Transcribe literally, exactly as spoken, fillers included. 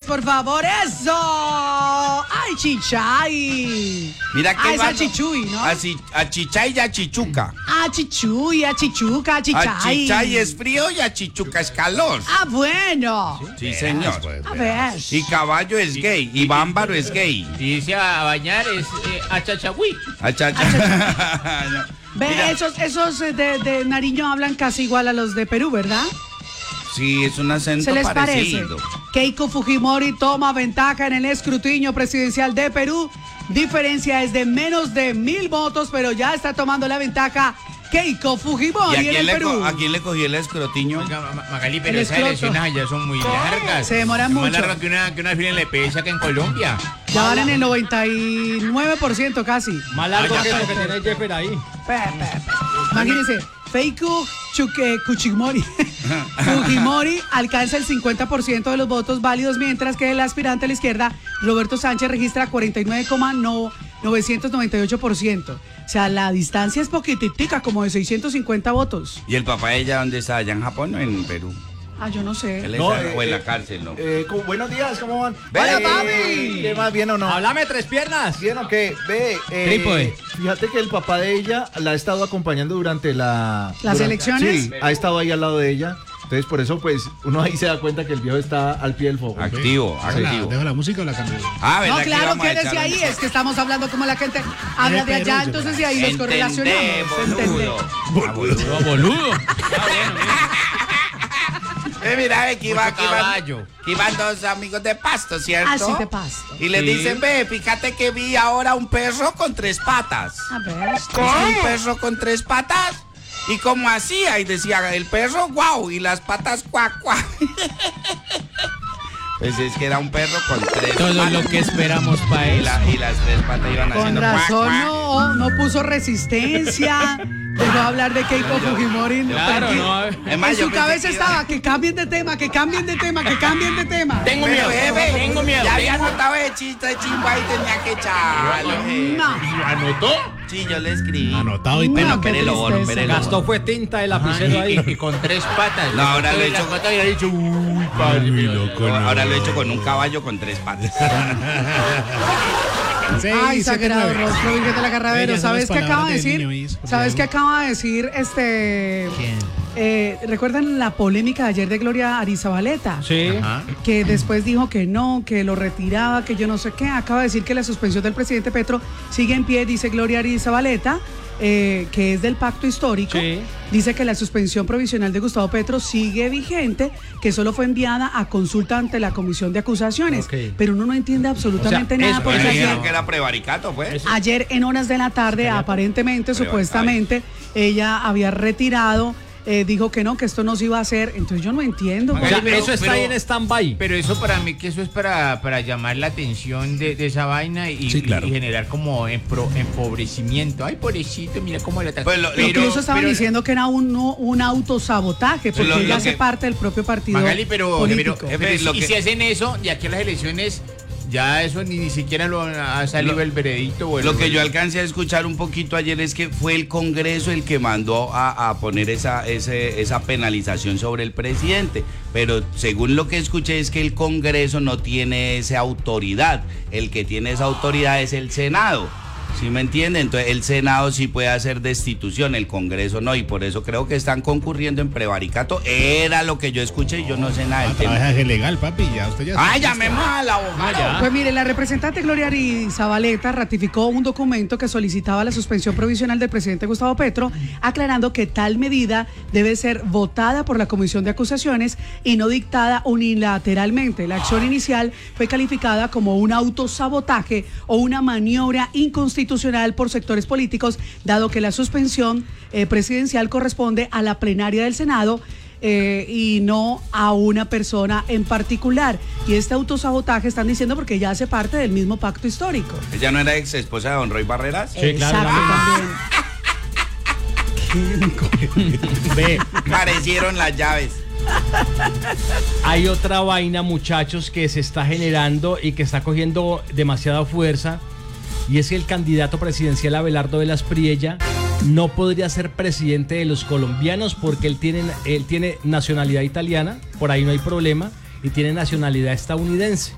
por favor, eso. Ay, chichay. Mira que ah, es va- a chichuy, ¿no? A, chi- a chichay y a chichuca. A chichuy, a chichuca, a chichay. A chichay es frío y a chichuca es calor. Ah, bueno. Sí, señor. A ver. Y caballo es gay y bámbaro es gay. Y dice a bañar es eh, a chachagüí. A chacha. No. Ve, Mira, esos, esos eh, de, de Nariño hablan casi igual a los de Perú, ¿verdad? sí, es un acento ¿Se les parecido. parece? Keiko Fujimori toma ventaja en el escrutinio presidencial de Perú. Diferencia es de menos de mil votos, pero ya está tomando la ventaja Keiko ¿Y Fujimori a en quién, el le Perú. co- a quién le cogió el escrotiño? Oiga, Ma- Magali, pero El esas escroto. elecciones allá son muy largas. Se demoran Más mucho. largas que una, que una fila en la E P S acá en Colombia. Ya van en el noventa y nueve por ciento casi. Más largo Ah, que ya, lo que tiene Jeffer ahí. Pe, pe, pe. Imagínense, Keiko Chuque- Kuchimori Fujimori alcanza el cincuenta por ciento de los votos válidos, mientras que el aspirante a la izquierda, Roberto Sánchez, registra cuarenta y nueve coma novecientos noventa y ocho por ciento. O sea, la distancia es poquititica, como de seiscientos cincuenta votos. ¿Y el papá de ella dónde está? ¿Allá en Japón o en Perú? Ah, yo no sé. Él No, está- eh, o en la eh, cárcel, ¿no? Eh, ¿cómo- buenos días, ¿cómo van? Hola, Eh, papi. ¿Qué más, bien o no? Háblame tres piernas. ¿Bien o qué? Ve, eh, Trípode. fíjate que el papá de ella la ha estado acompañando durante la... ¿Las durante- elecciones? Sí, ha estado ahí al lado de ella. Entonces, por eso, pues, uno ahí se da cuenta que el viejo está al pie del fuego. Activo, ¿Dejo la, activo. ¿Dejo la música o la cambio? Ah, ¿verdad No, que claro, íbamos a quédese echar ahí, un- es que estamos hablando como la gente habla de allá, Perú, entonces de ahí nos Entendé, correlacionamos. boludo. Entendé. No, boludo. Eh, mira, ve, que, iba, Mucho que, iban, caballo. que iban dos amigos de Pasto, ¿cierto? Así te paso. Y le Sí. dicen, ve, fíjate que vi ahora un perro con tres patas. A ver. ¿Es un perro con tres patas? ¿Y cómo hacía? Y decía, el perro, guau, y las patas, cuac, cuac. Pues es que era un perro con tres Todo patas. lo que esperamos para Y, él. la- y las tres patas iban Con haciendo cuac, razón cuac. no, no puso resistencia. Dejó de hablar de Keiko Fujimori. Claro, Tranquilo. no. Es más, En yo su pensé cabeza que iba- estaba que cambien de tema, que cambien de tema, que cambien de tema. Tengo Pero, miedo, jefe, tengo miedo. Ya había anotado el chiste de chimba y tenía que echarlo, jefe. No. ¿Anotó? Sí, yo le escribí. Anotado y No, tema. qué Pérelo, Bono, tristeza. pérelo. Gastó fue tinta de lapicero Ajá, y, ahí. y- y con tres patas. No, ahora lo he Y las hecho- patas y ha dicho, uy, padre, Uy, pero- loco, no. Ahora lo he hecho con un caballo con tres patas. seis, Ay, siete, sagrado nueve. rostro, Virgen de la Carravero. Ellas son ¿Sabes las qué acaba de palabras del decir? niño, Is, por ¿Sabes favor. qué acaba de decir este? ¿Quién? Eh, ¿Recuerdan la polémica de ayer de Gloria Arizabaleta? Sí. Ajá. Que después dijo que no, que lo retiraba, que yo no sé qué. Acaba de decir que la suspensión del presidente Petro sigue en pie, dice Gloria Arizabaleta, eh, que es del pacto histórico. Sí. Dice que la suspensión provisional de Gustavo Petro sigue vigente, que solo fue enviada a consulta ante la comisión de acusaciones. Ok. Pero uno no entiende absolutamente O sea, nada eso- porque Pero Pues ayer, dijeron que era prevaricato, pues. ayer en horas de la tarde, aparentemente, Pero, supuestamente, ella había retirado, eh, dijo que no, que esto no se iba a hacer. Entonces yo no entiendo. O sea, Magali, pero- eso está pero- ahí en stand-by. Pero eso para mí que eso es para, para llamar la atención de, de esa vaina y, Sí, claro. y generar como empro- empobrecimiento. Ay, pobrecito, mira cómo le Pues lo- Pero- Incluso estaban pero- diciendo que era un, no- un autosabotaje, porque Lo- lo ella hace que- parte del propio partido Magali, pero, político. pero, Jefe, pero lo si, que- y si hacen eso, de aquí a las elecciones, ya eso ni, ni siquiera lo ha salido Lo- el veredicto. O el- Lo que yo alcancé a escuchar un poquito ayer es que fue el Congreso el que mandó a, a poner esa, ese- esa penalización sobre el presidente. Pero según lo que escuché es que el Congreso no tiene esa autoridad. El que tiene esa autoridad es el Senado. ¿Sí me entiende? Entonces el Senado sí puede hacer destitución, el Congreso no. Y por eso creo que están concurriendo en prevaricato. Era lo que yo escuché y yo no sé nada del tema. Trabaja legal, papi. Ya usted ya ¡Ay, llamemos al abogado! Pues mire, la representante Gloria Arizabaleta ratificó un documento que solicitaba la suspensión provisional del presidente Gustavo Petro, aclarando que tal medida debe ser votada por la Comisión de Acusaciones y no dictada unilateralmente. La acción inicial fue calificada como un autosabotaje o una maniobra inconstitucional por sectores políticos, dado que la suspensión eh, presidencial corresponde a la plenaria del Senado. Eh, y no a una persona en particular. Y este autosabotaje están diciendo porque ya hace parte del mismo pacto histórico. ¿Ella no era ex esposa de don Roy Barreras? Sí, claro, Exacto, también. Ve, Parecieron las llaves. hay otra vaina, muchachos, que se está generando y que está cogiendo demasiada fuerza. Y es que el candidato presidencial Abelardo de las Priella no podría ser presidente de los colombianos porque él tiene, él tiene nacionalidad italiana, por ahí no hay problema, y tiene nacionalidad estadounidense.